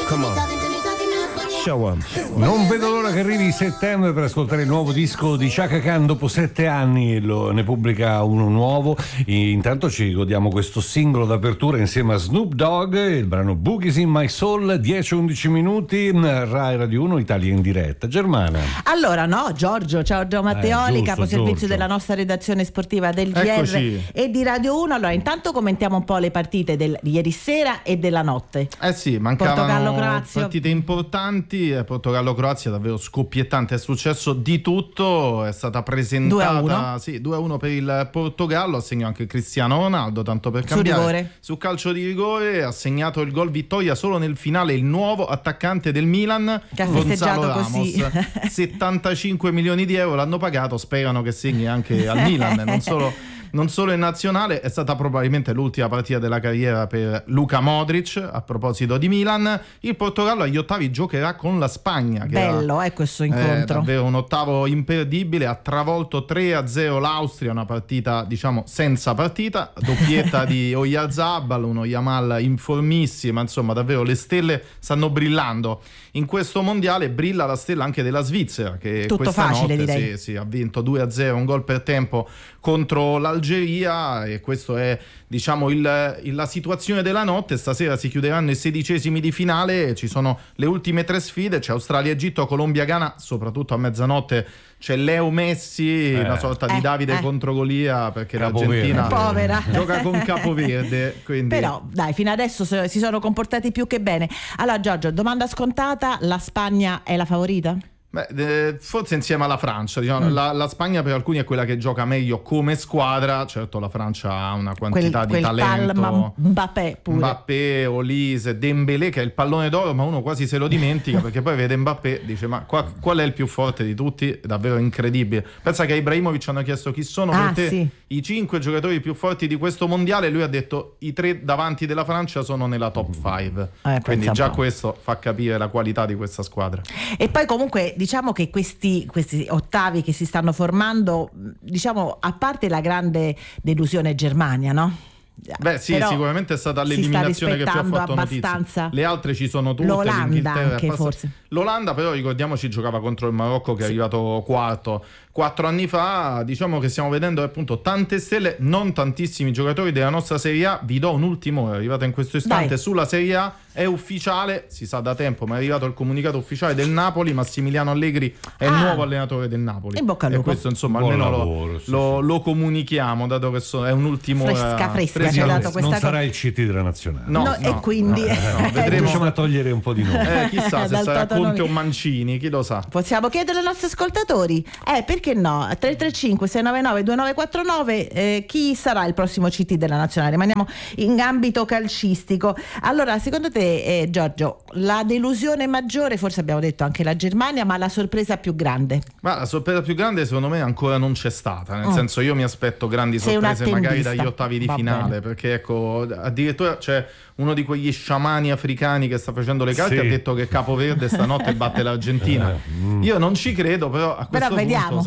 Come on. Show 'em. Non vedo l'ora che arrivi settembre per ascoltare il nuovo disco di Chaka Khan. Dopo 7 anni ne pubblica uno nuovo. Intanto ci godiamo questo singolo d'apertura insieme a Snoop Dogg, il brano Boogies in My Soul. 10-11 minuti, Rai Radio 1, Italia in diretta. Germana. Allora no, Giorgio Matteoli, giusto, caposervizio Giorgio. della nostra redazione sportiva del Eccoci. GR e di Radio 1. Allora intanto commentiamo un po' le partite di ieri sera e della notte. Sì, mancavano Portogallo-Croazia. partite importanti. Portogallo-Croazia davvero scoppiettante, è successo di tutto, è stata presentata 2-1 per il Portogallo, ha segnato anche Cristiano Ronaldo, tanto per cambiare. rigore. Su calcio di rigore ha segnato il gol vittoria solo nel finale il nuovo attaccante del Milan, Che ha Gonzalo festeggiato Ramos. così. 75 milioni di euro l'hanno pagato, sperano che segni anche al Milan, non solo in nazionale. È stata probabilmente l'ultima partita della carriera per Luka Modric. A proposito di Milan, il Portogallo agli ottavi giocherà con la Spagna, che Bello, questo incontro. davvero un ottavo imperdibile. Ha travolto 3-0 l'Austria, una partita diciamo senza partita, doppietta di Oyarzabal, uno Yamal informissima, insomma davvero le stelle stanno brillando. In questo mondiale brilla la stella anche della Svizzera, che Tutto questa facile, notte direi. sì, ha vinto 2-0, un gol per tempo contro l'Algeria, e questo è diciamo la situazione della notte. Stasera si chiuderanno i 16esimi di finale, ci sono le ultime 3 sfide, c'è Australia-Egitto, Colombia-Ghana, soprattutto a mezzanotte c'è Leo Messi, una sorta di Davide contro Golia, perché Capoverde. l'Argentina Povera. gioca con Capoverde, quindi Però dai, fino adesso si sono comportati più che bene. Allora Giorgio, domanda scontata, la Spagna è la favorita? forse insieme alla Francia, diciamo. La Spagna per alcuni è quella che gioca meglio come squadra, certo la Francia ha una quantità di talento, Palma, Mbappé pure. Mbappé, Olise, Dembélé, che è il pallone d'oro, ma uno quasi se lo dimentica perché poi vede Mbappé, dice ma qual è il più forte di tutti? È davvero incredibile. Pensa che a Ibrahimovic hanno chiesto chi sono per te i 5 giocatori più forti di questo mondiale, lui ha detto i 3 davanti della Francia sono nella top 5, quindi già questo fa capire la qualità di questa squadra. E poi comunque diciamo che questi ottavi che si stanno formando, diciamo, a parte la grande delusione Germania, no? Però sicuramente è stata l'eliminazione che più ha fatto notizia. Le altre ci sono tutte, l'Olanda l'Inghilterra anche forse. L'Olanda però ricordiamoci giocava contro il Marocco che è arrivato quarto 4 anni fa. Diciamo che stiamo vedendo appunto tante stelle, non tantissimi giocatori della nostra Serie A. Vi do un ultimo, è arrivata in questo istante sulla Serie A, è ufficiale, si sa da tempo, ma è arrivato il comunicato ufficiale del Napoli. Massimiliano Allegri è il nuovo allenatore del Napoli. In bocca al lupo. E questo insomma Buon almeno lavoro, lo comunichiamo, dato che è un ultimo fresca ci ha dato questa non sarà il CT della nazionale. No, e quindi vedremo. Riusciamo a togliere un po' di nomi. Chissà se sarà Conte o Mancini, chi lo sa. Possiamo chiedere ai nostri ascoltatori, perché no? 335 699 2949, chi sarà il prossimo CT della nazionale? Rimaniamo in ambito calcistico. Allora, secondo te, Giorgio, la delusione maggiore, forse abbiamo detto anche la Germania, ma la sorpresa più grande? Ma la sorpresa più grande secondo me ancora non c'è stata, nel senso io mi aspetto grandi sorprese magari dagli ottavi di finale, perché ecco, addirittura c'è uno di quegli sciamani africani che sta facendo le carte, ha detto che Capoverde stanotte batte l'Argentina. Io non ci credo, però a questo punto vediamo.